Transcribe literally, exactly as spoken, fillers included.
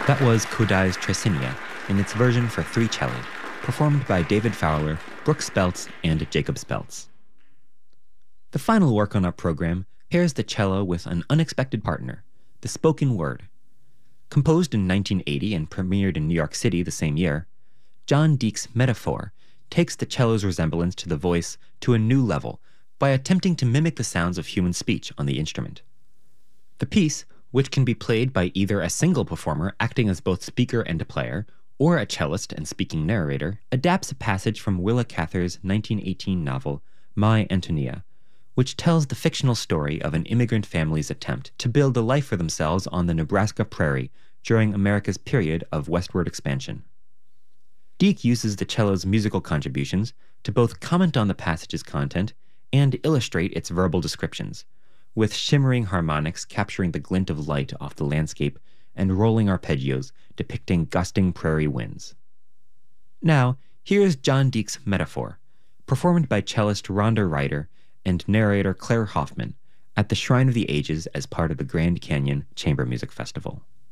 That was Kodai's Tresinia in its version for three cello, performed by David Fowler, Brooke Speltz, and Jacob Speltz. The final work on our program pairs the cello with an unexpected partner, the spoken word. Composed in nineteen eighty and premiered in New York City the same year, John Deek's Metaphor takes the cello's resemblance to the voice to a new level by attempting to mimic the sounds of human speech on the instrument. The piece, which can be played by either a single performer acting as both speaker and player, or a cellist and speaking narrator, adapts a passage from Willa Cather's nineteen eighteen novel, My Antonia, which tells the fictional story of an immigrant family's attempt to build a life for themselves on the Nebraska prairie during America's period of westward expansion. Deek uses the cello's musical contributions to both comment on the passage's content and illustrate its verbal descriptions, with shimmering harmonics capturing the glint of light off the landscape and rolling arpeggios depicting gusting prairie winds. Now, here's John Deek's Metaphor, performed by cellist Rhonda Ryder and narrator Claire Hoffman at the Shrine of the Ages as part of the Grand Canyon Chamber Music Festival.